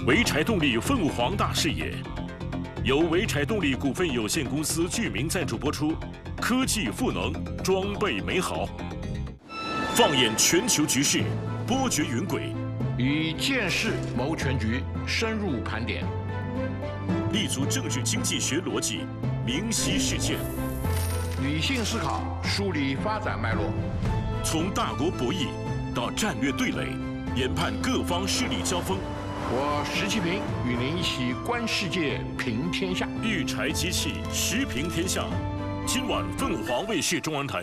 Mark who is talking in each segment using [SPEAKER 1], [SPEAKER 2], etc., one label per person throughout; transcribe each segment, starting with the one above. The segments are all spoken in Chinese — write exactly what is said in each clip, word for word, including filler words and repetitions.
[SPEAKER 1] 潍柴动力凤凰大视野，由潍柴动力股份有限公司剧名赞助播出。科技赋能，装备美好。放眼全球局势，波谲云诡，
[SPEAKER 2] 以见识谋全局，深入盘点，
[SPEAKER 1] 立足政治经济学逻辑，明晰事件，
[SPEAKER 2] 理性思考，梳理发展脉络。
[SPEAKER 1] 从大国博弈到战略对垒，研判各方势力交锋。
[SPEAKER 2] 我石其平与您一起观世界，评天下。
[SPEAKER 1] 御柴机器时评天下，今晚凤凰卫视中文台。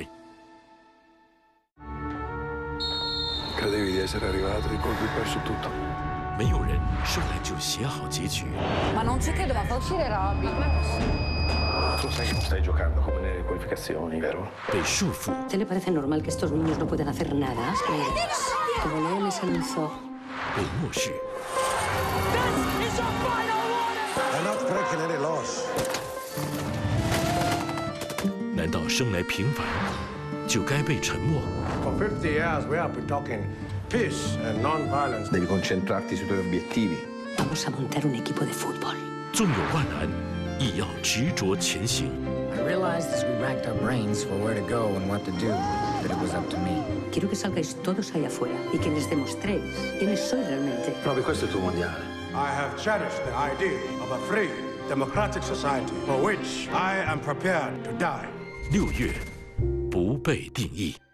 [SPEAKER 3] Credevi di essere arrivato, di colpo hai perso tutto.
[SPEAKER 1] 没有人生来就写好结局。
[SPEAKER 4] Ma non ci credo, ma fa uscire Robby.
[SPEAKER 3] Tu sai che non stai giocando come nelle qualificazioni, vero?
[SPEAKER 1] 被束缚，
[SPEAKER 5] ¿Te le parece normal que estos niños no puedan hacer nada? Como Leo les anunció.
[SPEAKER 1] 被漠视，
[SPEAKER 3] È not freaking loss.
[SPEAKER 1] 难道生来平凡就该被沉默？
[SPEAKER 6] For fifty years we have been talking peace and non-violence.
[SPEAKER 3] Devi concentrarti sui tuoi obiettivi.
[SPEAKER 5] Vamos a montar un equipo de fútbol.
[SPEAKER 1] 纵有万难，亦要执着前行。
[SPEAKER 7] I realized as we racked our brains for where to go and what to do, that it was up to me.
[SPEAKER 5] Quiero que salgáis todos ahí afuera y que les demostréis quiénes sois realmente.
[SPEAKER 3] Provi, questo è il tuo mondiale.
[SPEAKER 6] I have cherished the idea of a free, democratic society for which I am prepared to die.
[SPEAKER 1] 六月，不被定义。